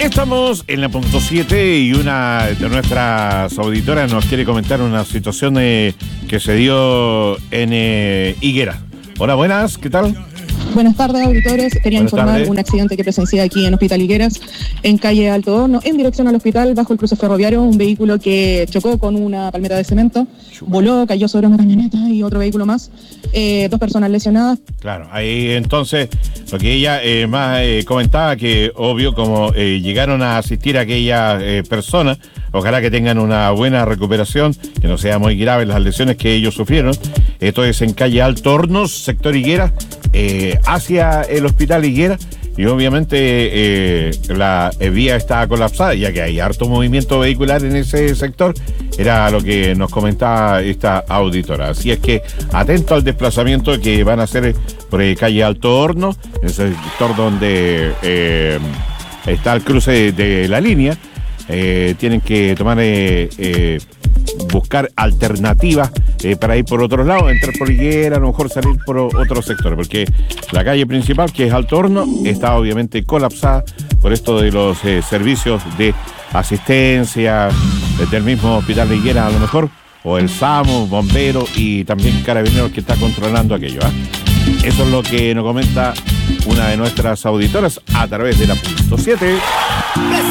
Estamos en la punto 7 y una de nuestras auditoras nos quiere comentar una situación que se dio en Higuera. Hola, buenas, ¿qué tal? Buenas tardes, auditores. Quería informar un accidente que presencié aquí en Hospital Higueras, en calle Alto Horno, en dirección al hospital, bajo el cruce ferroviario, un vehículo que chocó con una palmera de cemento, voló, cayó sobre una camioneta y otro vehículo más. 2 personas lesionadas. Claro, ahí entonces lo que ella más comentaba, que obvio, como llegaron a asistir a aquellas personas, ojalá que tengan una buena recuperación, que no sea muy grave las lesiones que ellos sufrieron. Esto es en calle Alto Hornos, sector Higuera, hacia el hospital Higuera, y obviamente la vía está colapsada, ya que hay harto movimiento vehicular en ese sector. Era lo que nos comentaba esta auditora. Así es que atento al desplazamiento que van a hacer por calle Alto Horno, en ese sector donde está el cruce de la línea. Tienen que tomar buscar alternativas para ir por otros lados, entrar por Higuera, a lo mejor salir por otro sector, porque la calle principal, que es Alto Horno, está obviamente colapsada por esto de los servicios de asistencia del mismo hospital de Higuera, a lo mejor, o el SAMU, bomberos y también carabineros que está controlando aquello. Eso es lo que nos comenta una de nuestras auditoras a través de la punto 7.